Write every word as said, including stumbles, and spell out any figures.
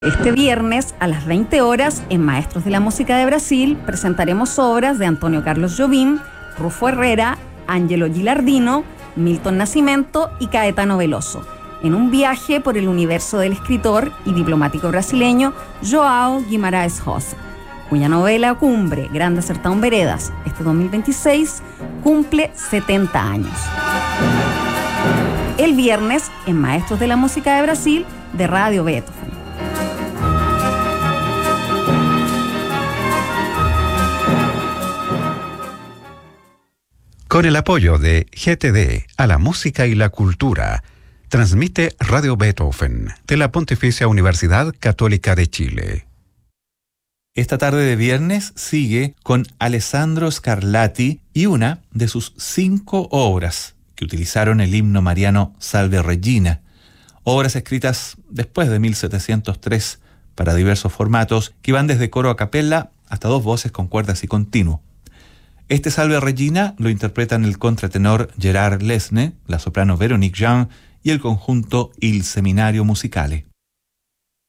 Este viernes a las veinte horas en Maestros de la Música de Brasil presentaremos obras de Antonio Carlos Jobim, Rufo Herrera, Ângelo Gilardino, Milton Nascimento y Caetano Veloso, en un viaje por el universo del escritor y diplomático brasileño João Guimarães Rosa, cuya novela Cumbre, Grandes Sertão Veredas, este dos mil veintiséis, cumple setenta años. El viernes en Maestros de la Música de Brasil de Radio Beethoven. Con el apoyo de G T D a la música y la cultura, transmite Radio Beethoven de la Pontificia Universidad Católica de Chile. Esta tarde de viernes sigue con Alessandro Scarlatti y una de sus cinco obras que utilizaron el himno mariano Salve Regina, obras escritas después de mil setecientos tres para diversos formatos que van desde coro a capella hasta dos voces con cuerdas y continuo. Este Salve Regina lo interpretan el contratenor Gerard Lesne, la soprano Véronique Jean y el conjunto Il Seminario Musicale.